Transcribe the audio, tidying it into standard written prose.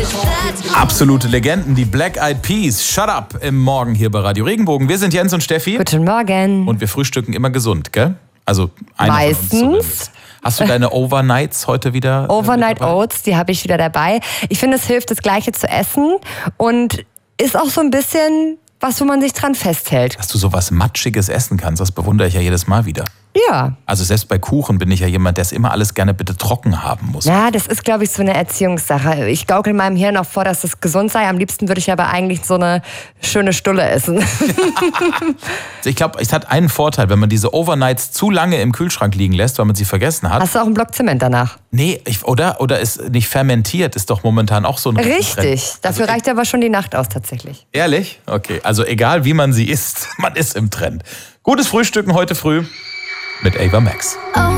Absolute Legenden, die Black Eyed Peas. Shut up im Morgen hier bei Radio Regenbogen. Wir sind Jens und Steffi. Guten Morgen. Und wir frühstücken immer gesund, gell? Also einer meistens. Von uns zumindest. Hast du deine Overnights heute wieder? Overnight Oats, die habe ich wieder dabei. Ich finde, es hilft, das Gleiche zu essen und ist auch so ein bisschen was, wo man sich dran festhält. Dass du so was Matschiges essen kannst, das bewundere ich ja jedes Mal wieder. Ja. Also selbst bei Kuchen bin ich ja jemand, der es immer alles gerne bitte trocken haben muss. Ja, das ist, glaube ich, so eine Erziehungssache. Ich gaukel meinem Hirn auch vor, dass es gesund sei. Am liebsten würde ich aber eigentlich so eine schöne Stulle essen. Ich glaube, es hat einen Vorteil, wenn man diese Overnights zu lange im Kühlschrank liegen lässt, weil man sie vergessen hat. Hast du auch einen Block Zement danach? Nee, oder ist nicht fermentiert, ist doch momentan auch so ein Richtig, dafür also, reicht aber schon die Nacht aus tatsächlich. Ehrlich? Okay, also egal wie man sie isst, man ist im Trend. Gutes Frühstücken heute früh mit Ava Max.